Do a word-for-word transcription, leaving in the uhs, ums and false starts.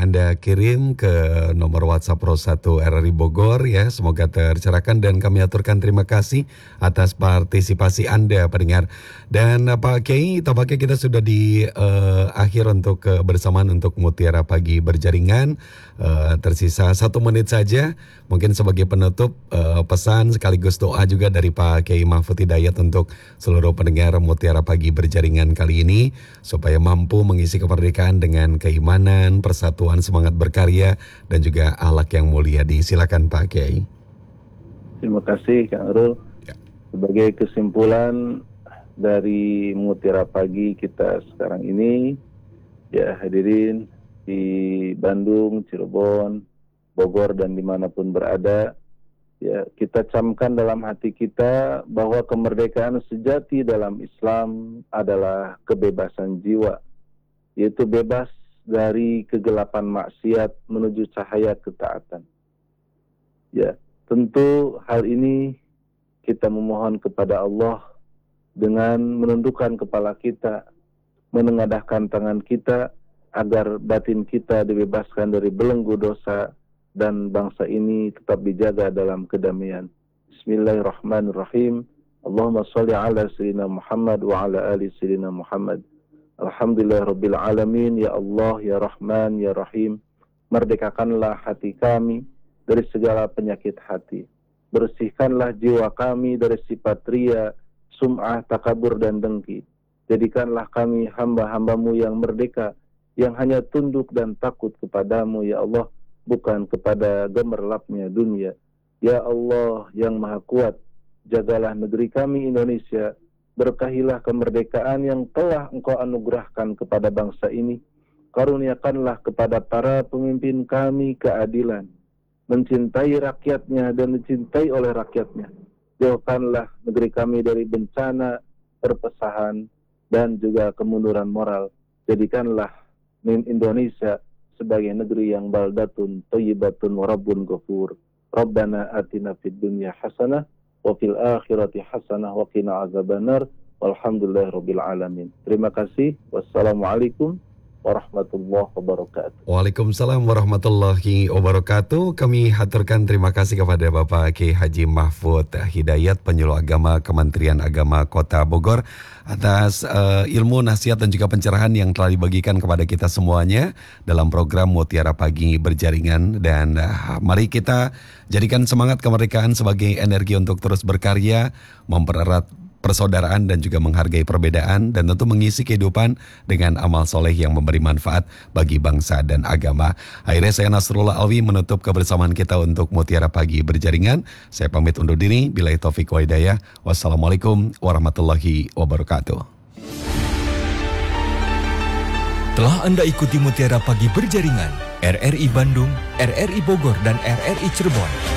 Anda kirim ke nomor WhatsApp Pro satu R R I Bogor ya. Semoga tercerahkan dan kami aturkan terima kasih atas partisipasi Anda pendengar. Dan uh, Pak Kiai, tampaknya kita sudah di uh, akhir untuk kebersamaan untuk Mutiara Pagi Berjaringan. Uh, tersisa satu menit saja. Mungkin sebagai penutup uh, pesan sekaligus doa juga dari Pak Kiai Mahfud Hidayat untuk seluruh pendengar Mutiara Pagi Berjaringan kali ini supaya mampu mengisi kemerdekaan dengan keimanan, persatuan, semangat berkarya dan juga akhlak yang mulia. Disilakan Pak Kiai. Terima kasih Kang Arul. Ya. Sebagai kesimpulan dari Mutiara Pagi kita sekarang ini, ya hadirin di Bandung, Cirebon, Bogor dan dimanapun berada, ya kita camkan dalam hati kita bahwa kemerdekaan sejati dalam Islam adalah kebebasan jiwa, yaitu bebas dari kegelapan maksiat menuju cahaya ketaatan. Ya, tentu hal ini kita memohon kepada Allah dengan menundukkan kepala kita, menengadahkan tangan kita agar batin kita dibebaskan dari belenggu dosa dan bangsa ini tetap dijaga dalam kedamaian. Bismillahirrahmanirrahim. Allahumma sholli ala sayyidina Muhammad wa ala ali sayyidina Muhammad. Alhamdulillahirabbil alamin. Ya Allah, ya Rahman, ya Rahim. Merdekakanlah hati kami dari segala penyakit hati. Bersihkanlah jiwa kami dari sifat ria, sum'ah, takabur dan dengki. Jadikanlah kami hamba-hambamu yang merdeka, yang hanya tunduk dan takut kepadamu, ya Allah, bukan kepada gemerlapnya dunia. Ya Allah yang Maha Kuat, jagalah negeri kami Indonesia, berkahilah kemerdekaan yang telah Engkau anugerahkan kepada bangsa ini. Karuniakanlah kepada para pemimpin kami keadilan, mencintai rakyatnya dan dicintai oleh rakyatnya. Jauhkanlah negeri kami dari bencana, perpesahan, dan juga kemunduran moral. Jadikanlah Indonesia sebagai negeri yang baldatun thayyibatun wa rabbun ghafur. Rabbana atina fid dunya hasanah wa fil akhirati hasanah wa qina azabannar. Walhamdulillahirabbil alamin. Terima kasih. Wassalamualaikum warahmatullahi wabarakatuh. Waalaikumsalam warahmatullahi wabarakatuh. Kami haturkan terima kasih kepada Bapak Kiai Haji Mahfud Hidayat, Penyuluh Agama Kementerian Agama Kota Bogor, atas uh, ilmu, nasihat dan juga pencerahan yang telah dibagikan kepada kita semuanya dalam program Mutiara Pagi Berjaringan. Dan uh, mari kita jadikan semangat kemerdekaan sebagai energi untuk terus berkarya, mempererat persaudaraan dan juga menghargai perbedaan, dan tentu mengisi kehidupan dengan amal soleh yang memberi manfaat bagi bangsa dan agama. Akhirnya saya Nasrullah Alwi menutup kebersamaan kita untuk Mutiara Pagi Berjaringan. Saya pamit undur diri. Billahi taufiq wa hidayah. Wassalamualaikum warahmatullahi wabarakatuh. Telah Anda ikuti Mutiara Pagi Berjaringan R R I Bandung, R R I Bogor, dan R R I Cirebon.